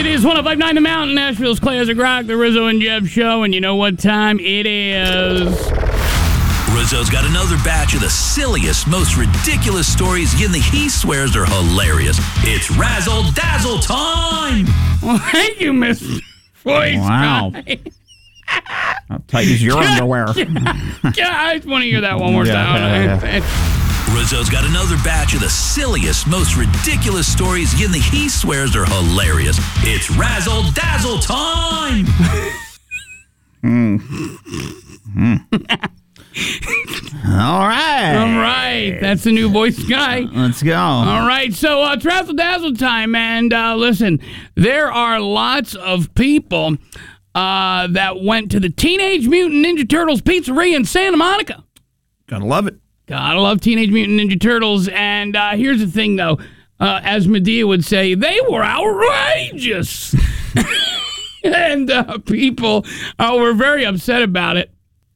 It is 105.9 The Mountain, Nashville's Classic Rock, the Rizzo and Jeff Show, and you know what time it is. Rizzo's got another batch of the silliest, most ridiculous stories he swears are hilarious. It's Razzle Dazzle time! Well, thank you, Miss Voice Wow. Guy. How tight is your underwear? I just want to hear that one more Yeah, time. Rizzo's got another batch of the silliest, most ridiculous stories he swears are hilarious. It's Razzle Dazzle time! All right. All right, that's the new Voice Guy. Let's go. All right, so it's Razzle Dazzle time, and listen, there are lots of people that went to the Teenage Mutant Ninja Turtles Pizzeria in Santa Monica. Gotta love it. Gotta love Teenage Mutant Ninja Turtles, and here's the thing, though. As Medea would say, they were outrageous. And people were very upset about it.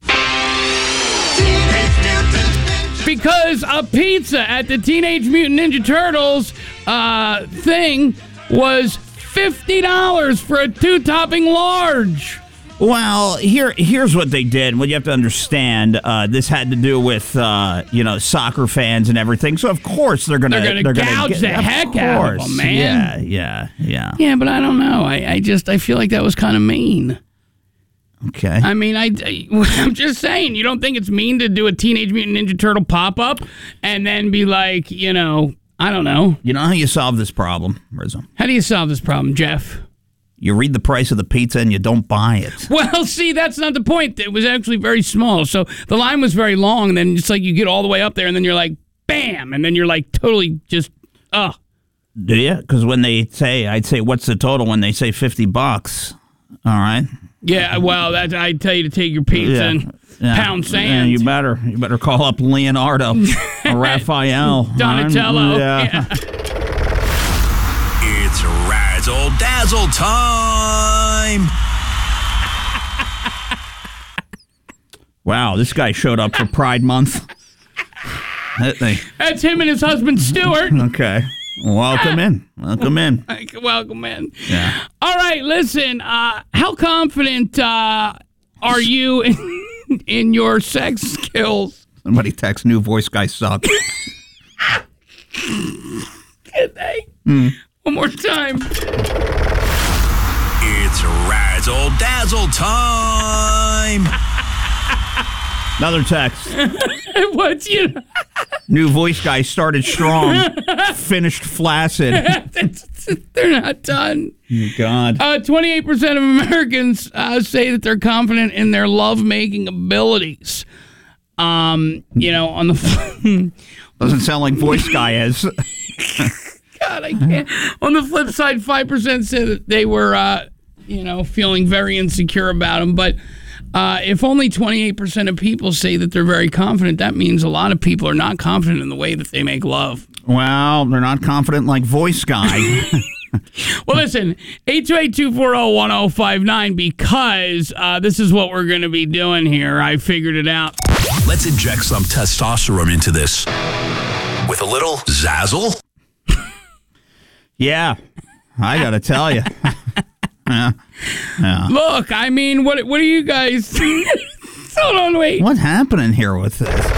Because a pizza at the Teenage Mutant Ninja Turtles thing was $50 for a 2-topping large. Well, here's what they did. What you have to understand, this had to do with soccer fans and everything. So of course they're gonna gouge the heck out of them, man. Yeah. Yeah, but I don't know. I feel like that was kind of mean. Okay. I mean, I'm just saying, you don't think it's mean to do a Teenage Mutant Ninja Turtle pop-up and then be like, I don't know. You know how you solve this problem, Rizzo? How do you solve this problem, Jeff? You read the price of the pizza and you don't buy it. Well, see, that's not the point. It was actually very small. So the line was very long, and then it's like you get all the way up there, and then you're like, bam, and then you're like totally just, Do you? Because when they say, I'd say, what's the total when they say $50? All right. Yeah, well, I tell you to take your pizza and pound sand. You better call up Leonardo or Raphael. Donatello. Yeah. It's Razzle Dazzle time! Wow, this guy showed up for Pride Month. That's him and his husband, Stuart. Okay. Welcome in. Welcome in. Welcome in. Yeah. All right, listen, how confident are you in your sex skills? Somebody text new voice guy suck. Can they? One more time. It's Razzle Dazzle time! Another text. What's New voice guy started strong, finished flaccid. They're not done. Oh, God. 28% of Americans say that they're confident in their love-making abilities. On the Doesn't sound like voice guy is. God, I can't. On the flip side, 5% said that they were, feeling very insecure about them. But if only 28% of people say that they're very confident, that means a lot of people are not confident in the way that they make love. Well, they're not confident like voice guy. Well, listen, 828-240-1059, because this is what we're going to be doing here. I figured it out. Let's inject some testosterone into this with a little zazzle. Yeah, I got to tell you. Yeah. Look, I mean, what are you guys... Hold on, wait. What's happening here with this?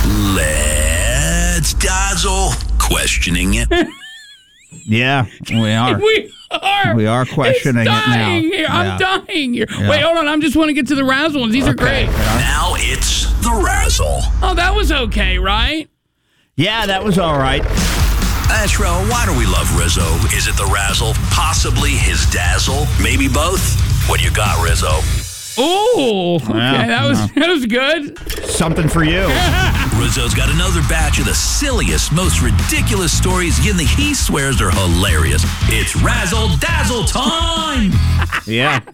Let's dazzle. Questioning it. Yeah, we are. We are questioning it now. Here. I'm Yeah. dying here. Yeah. Wait, hold on. I just want to get to the razzle ones. These are great. Now it's the Razzle. Oh, that was okay, right? Yeah, that was all right. Ashro, why do we love Rizzo? Is it the Razzle? Possibly his dazzle? Maybe both? What do you got, Rizzo? Oh, okay. Yeah, that was good. Something for you. Rizzo's got another batch of the silliest, most ridiculous stories he swears are hilarious. It's Razzle Dazzle time! Yeah,